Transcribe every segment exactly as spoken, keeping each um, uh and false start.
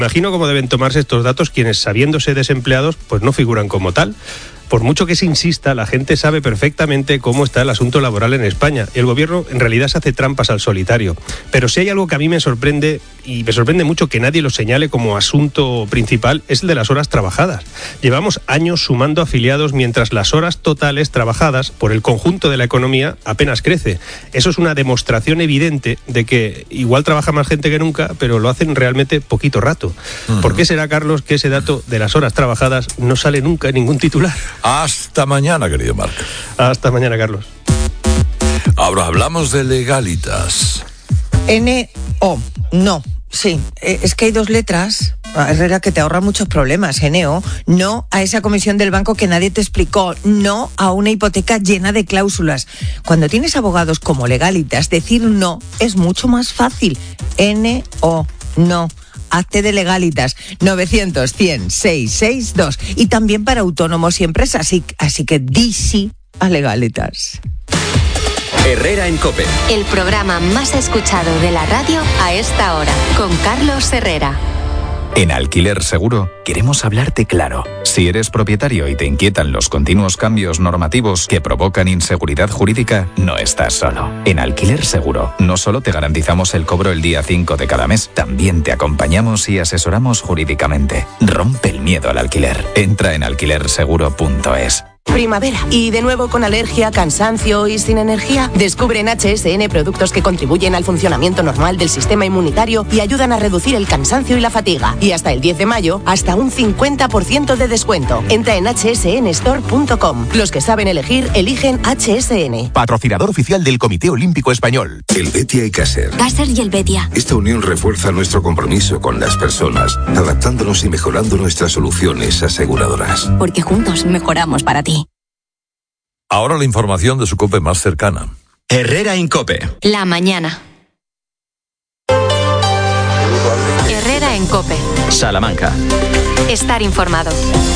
Imagino cómo deben tomarse estos datos quienes, sabiéndose desempleados, pues no figuran como tal. Por mucho que se insista, la gente sabe perfectamente cómo está el asunto laboral en España. Y el gobierno en realidad se hace trampas al solitario. Pero si hay algo que a mí me sorprende, y me sorprende mucho que nadie lo señale como asunto principal, es el de las horas trabajadas. Llevamos años sumando afiliados mientras las horas totales trabajadas por el conjunto de la economía apenas crece. Eso es una demostración evidente de que igual trabaja más gente que nunca, pero lo hacen realmente poquito rato. Uh-huh. ¿Por qué será, Carlos, que ese dato de las horas trabajadas no sale nunca en ningún titular? Hasta mañana, querido Marc. Hasta mañana, Carlos. Ahora hablamos de legalitas. N O, no, sí, es que hay dos letras, Herrera, que te ahorran muchos problemas. N O, no a esa comisión del banco que nadie te explicó, no a una hipoteca llena de cláusulas. Cuando tienes abogados como Legalitas, decir no es mucho más fácil. N O, no. Hazte de Legalitas, novecientos, cien, seiscientos sesenta y dos. Y también para autónomos y empresas, así, así que di sí a Legalitas. Herrera en COPE. El programa más escuchado de la radio a esta hora, con Carlos Herrera. En Alquiler Seguro queremos hablarte claro. Si eres propietario y te inquietan los continuos cambios normativos que provocan inseguridad jurídica, no estás solo. En Alquiler Seguro no solo te garantizamos el cobro el día cinco de cada mes, también te acompañamos y asesoramos jurídicamente. Rompe el miedo al alquiler. Entra en alquiler seguro punto es. Primavera. Y de nuevo con alergia, cansancio y sin energía. Descubre en H S N productos que contribuyen al funcionamiento normal del sistema inmunitario y ayudan a reducir el cansancio y la fatiga. Y hasta el diez de mayo, hasta un cincuenta por ciento de descuento. Entra en hache ese ene store punto com. Los que saben elegir, eligen H S N. Patrocinador oficial del Comité Olímpico Español. El Betia y Caser. Caser y el Betia. Esta unión refuerza nuestro compromiso con las personas, adaptándonos y mejorando nuestras soluciones aseguradoras. Porque juntos mejoramos para ti. Ahora la información de su COPE más cercana. Herrera en COPE. La mañana. Herrera en COPE. Salamanca. Estar informado.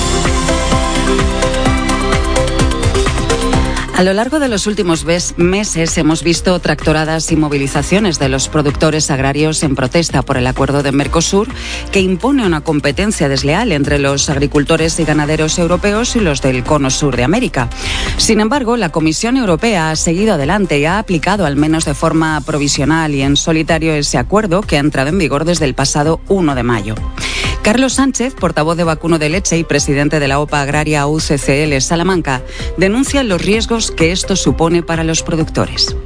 A lo largo de los últimos meses hemos visto tractoradas y movilizaciones de los productores agrarios en protesta por el acuerdo de Mercosur, que impone una competencia desleal entre los agricultores y ganaderos europeos y los del cono sur de América. Sin embargo, la Comisión Europea ha seguido adelante y ha aplicado, al menos de forma provisional y en solitario, ese acuerdo que ha entrado en vigor desde el pasado uno de mayo. Carlos Sánchez, portavoz de Vacuno de Leche y presidente de la OPA Agraria U C C L Salamanca, denuncia los riesgos que esto supone para los productores.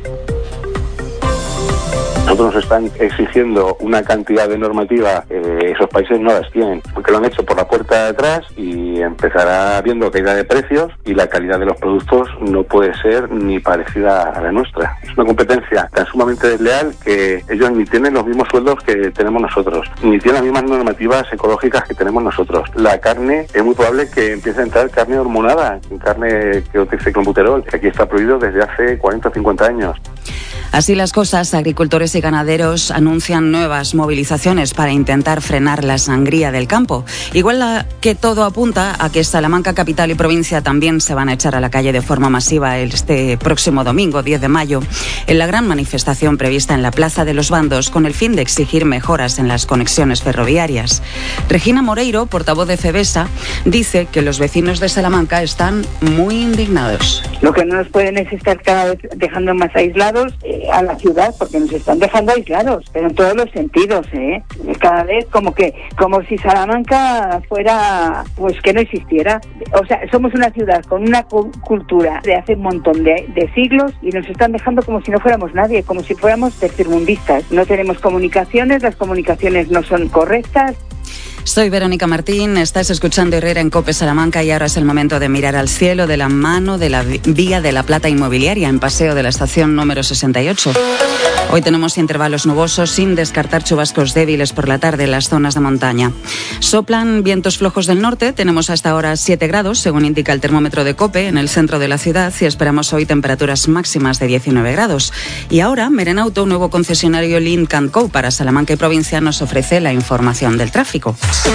Nosotros nos están exigiendo una cantidad de normativa que esos países no las tienen, porque lo han hecho por la puerta de atrás y empezará viendo caída de precios y la calidad de los productos no puede ser ni parecida a la nuestra. Es una competencia tan sumamente desleal que ellos ni tienen los mismos sueldos que tenemos nosotros, ni tienen las mismas normativas ecológicas que tenemos nosotros. La carne, es muy probable que empiece a entrar carne hormonada, carne que utilice clenbuterol, que aquí está prohibido desde hace cuarenta o cincuenta años. Así las cosas, agricultores y ganaderos anuncian nuevas movilizaciones para intentar frenar la sangría del campo. Igual que todo apunta a que Salamanca, capital y provincia también se van a echar a la calle de forma masiva este próximo domingo, diez de mayo, en la gran manifestación prevista en la Plaza de los Bandos con el fin de exigir mejoras en las conexiones ferroviarias. Regina Moreiro, portavoz de Febesa, dice que los vecinos de Salamanca están muy indignados. Lo que no nos pueden es estar cada vez dejando más aislados eh, a la ciudad, porque nos están dejando aislados, pero en todos los sentidos, ¿eh? Cada vez como que, como si Salamanca fuera, pues que no existiera. O sea, somos una ciudad con una cu- cultura de hace un montón de, de siglos y nos están dejando como si no fuéramos nadie, como si fuéramos tercermundistas. No tenemos comunicaciones, las comunicaciones no son correctas. Soy Verónica Martín, estás escuchando Herrera en COPE Salamanca y ahora es el momento de mirar al cielo de la mano de la Vía de la Plata Inmobiliaria en Paseo de la Estación número sesenta y ocho. Hoy tenemos intervalos nubosos sin descartar chubascos débiles por la tarde en las zonas de montaña. Soplan vientos flojos del norte, tenemos hasta ahora siete grados, según indica el termómetro de COPE, en el centro de la ciudad y esperamos hoy temperaturas máximas de diecinueve grados. Y ahora, Merenauto, un nuevo concesionario Lynk and Co para Salamanca y provincia, nos ofrece la información del tráfico.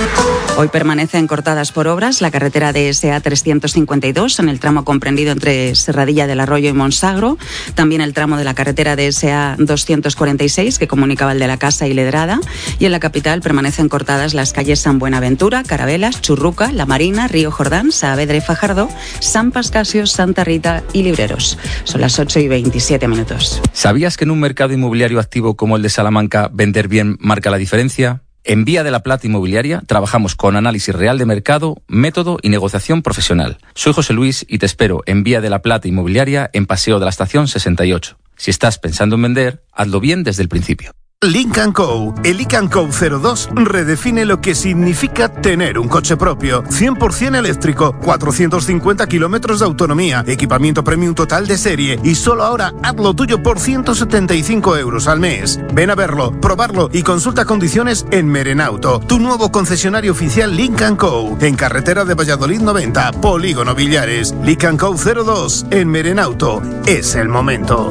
Hoy permanecen cortadas por obras la carretera D S A trescientos cincuenta y dos en el tramo comprendido entre Serradilla del Arroyo y Monsagro, también el tramo de la carretera D S A doscientos doscientos cuarenta y seis que comunica Val de la Casa y Ledrada, y en la capital permanecen cortadas las calles San Buenaventura, Carabelas, Churruca, La Marina, Río Jordán, Saavedra y Fajardo, San Pascasio, Santa Rita y Libreros. Son las ocho y veintisiete minutos. ¿Sabías que en un mercado inmobiliario activo como el de Salamanca, vender bien marca la diferencia? En Vía de la Plata Inmobiliaria trabajamos con análisis real de mercado, método y negociación profesional. Soy José Luis y te espero en Vía de la Plata Inmobiliaria en Paseo de la Estación sesenta y ocho. Si estás pensando en vender, hazlo bien desde el principio. Lynk and Co. El Lynk and Co cero dos redefine lo que significa tener un coche propio. cien por ciento eléctrico, cuatrocientos cincuenta kilómetros de autonomía, equipamiento premium total de serie y solo ahora haz lo tuyo por ciento setenta y cinco euros al mes. Ven a verlo, probarlo y consulta condiciones en Merenauto, tu nuevo concesionario oficial Lynk and Co. En carretera de Valladolid noventa, Polígono Villares. Lynk and Co cero dos en Merenauto. Es el momento.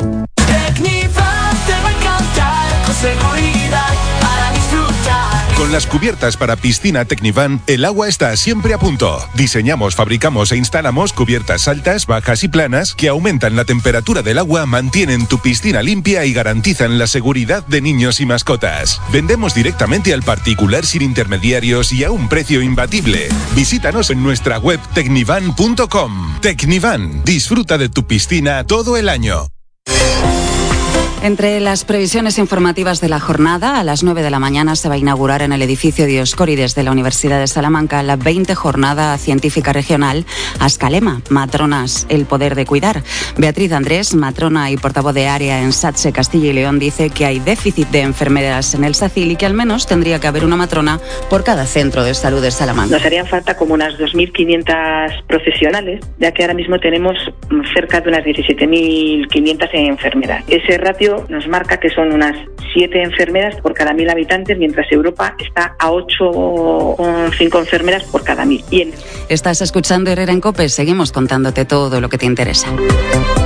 Seguridad para disfrutar. Con las cubiertas para piscina Tecnivan, el agua está siempre a punto. Diseñamos, fabricamos e instalamos cubiertas altas, bajas y planas que aumentan la temperatura del agua, mantienen tu piscina limpia y garantizan la seguridad de niños y mascotas. Vendemos directamente al particular sin intermediarios y a un precio imbatible. Visítanos en nuestra web tecnivan punto com. Tecnivan, disfruta de tu piscina todo el año. Entre las previsiones informativas de la jornada, a las nueve de la mañana se va a inaugurar en el edificio Dioscórides de la Universidad de Salamanca la veinte Jornada Científica Regional Ascalema, Matronas, el poder de cuidar. Beatriz Andrés, matrona y portavoz de área en SATSE Castilla y León, dice que hay déficit de enfermeras en el SACIL y que al menos tendría que haber una matrona por cada centro de salud de Salamanca. Nos harían falta como unas dos mil quinientas profesionales, ya que ahora mismo tenemos cerca de unas diecisiete mil quinientas enfermeras. Ese ratio nos marca que son unas siete enfermeras por cada mil habitantes, mientras Europa está a ocho o cinco enfermeras por cada mil. Y en... Estás escuchando Herrera en COPE, seguimos contándote todo lo que te interesa.